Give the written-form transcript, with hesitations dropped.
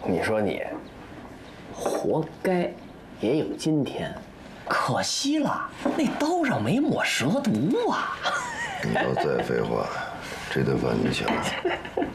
你说你，活该，也有今天。可惜了，那刀上没抹蛇毒啊！ 你要再废话，这顿饭你请。